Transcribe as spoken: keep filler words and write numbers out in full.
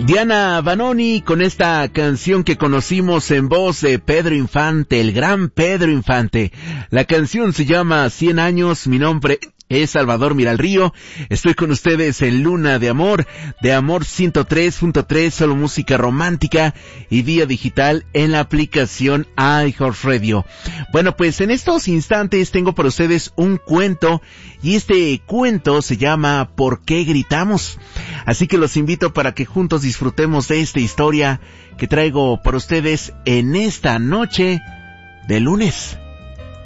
Diana Vanoni con esta canción que conocimos en voz de Pedro Infante, el gran Pedro Infante. La canción se llama Cien años, mi nombre es Salvador Miralrío, estoy con ustedes en Luna de Amor, de Amor ciento tres punto tres, solo música romántica y vía digital en la aplicación iHeartRadio. Bueno, pues en estos instantes tengo para ustedes un cuento y este cuento se llama ¿Por qué gritamos? Así que los invito para que juntos disfrutemos de esta historia que traigo para ustedes en esta noche de lunes.